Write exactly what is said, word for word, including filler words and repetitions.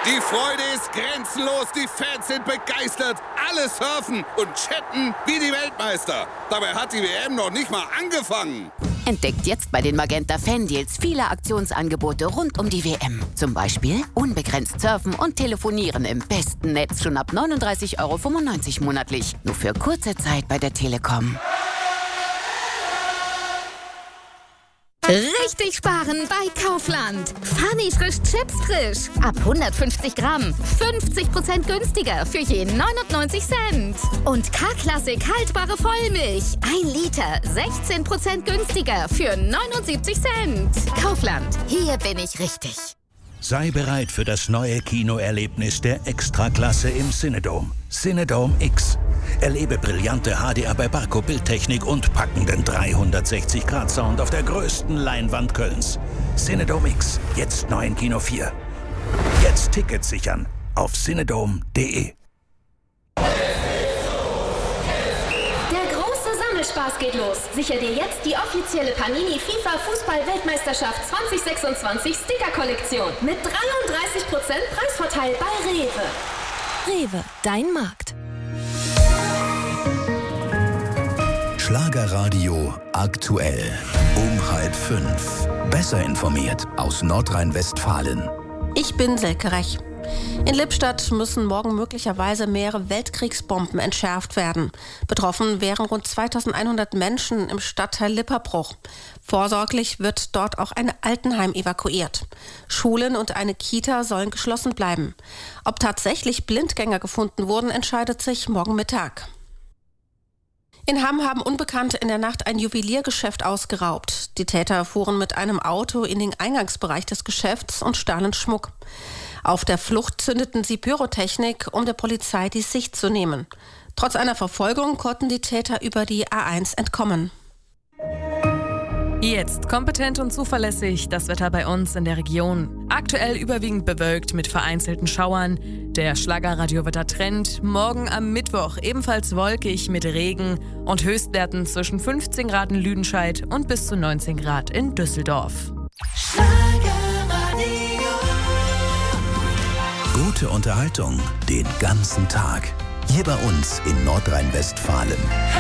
Die Freude ist grenzenlos, die Fans sind begeistert, alle surfen und chatten wie die Weltmeister. Dabei hat die W M noch nicht mal angefangen. Entdeckt jetzt bei den Magenta Fan-Deals viele Aktionsangebote rund um die W M. Zum Beispiel unbegrenzt surfen und telefonieren im besten Netz schon ab neununddreißig Euro fünfundneunzig monatlich. Nur für kurze Zeit bei der Telekom. Richtig sparen bei Kaufland. Funny frisch Chips frisch. Ab hundertfünfzig Gramm. fünfzig Prozent günstiger für je neunundneunzig Cent. Und K-Klassik haltbare Vollmilch. ein Liter. sechzehn Prozent günstiger für neunundsiebzig Cent. Kaufland. Hier bin ich richtig. Sei bereit für das neue Kinoerlebnis der Extraklasse im Cinedome. Cinedome X. Erlebe brillante H D R bei Barco Bildtechnik und packenden dreihundertsechzig Grad Sound auf der größten Leinwand Kölns. Cinedome X, jetzt neu in Kino vier. Jetzt Tickets sichern auf cinedome punkt de. Spaß geht los. Sicher dir jetzt die offizielle Panini FIFA Fußball-Weltmeisterschaft zwanzig sechsundzwanzig Sticker-Kollektion mit dreiunddreißig Prozent Preisvorteil bei Rewe. Rewe, dein Markt. Schlagerradio aktuell. Um halb fünf. Besser informiert aus Nordrhein-Westfalen. Ich bin Silke Rech. In Lippstadt müssen morgen möglicherweise mehrere Weltkriegsbomben entschärft werden. Betroffen wären rund zweitausendeinhundert Menschen im Stadtteil Lipperbruch. Vorsorglich wird dort auch ein Altenheim evakuiert. Schulen und eine Kita sollen geschlossen bleiben. Ob tatsächlich Blindgänger gefunden wurden, entscheidet sich morgen Mittag. In Hamm haben Unbekannte in der Nacht ein Juweliergeschäft ausgeraubt. Die Täter fuhren mit einem Auto in den Eingangsbereich des Geschäfts und stahlen Schmuck. Auf der Flucht zündeten sie Pyrotechnik, um der Polizei die Sicht zu nehmen. Trotz einer Verfolgung konnten die Täter über die A eins entkommen. Jetzt kompetent und zuverlässig das Wetter bei uns in der Region. Aktuell überwiegend bewölkt mit vereinzelten Schauern. Der Schlagerradio-Wetter-Trend. Morgen am Mittwoch ebenfalls wolkig mit Regen und Höchstwerten zwischen fünfzehn Grad in Lüdenscheid und bis zu neunzehn Grad in Düsseldorf. Gute Unterhaltung den ganzen Tag. Hier bei uns in Nordrhein-Westfalen.